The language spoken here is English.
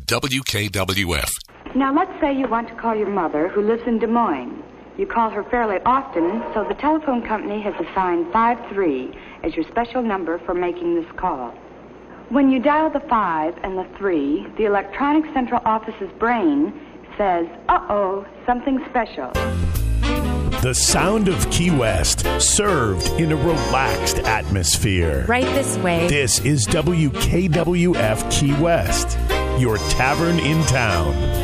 WKWF. Now, let's say you want to call your mother, who lives in Des Moines. You call her fairly often, so the telephone company has assigned 53 as your special number for making this call. When you dial the 5 and the 3, the electronic central office's brain says, uh-oh, something special. The sound of Key West, served in a relaxed atmosphere. Right this way. This is WKWF Key West, your tavern in town.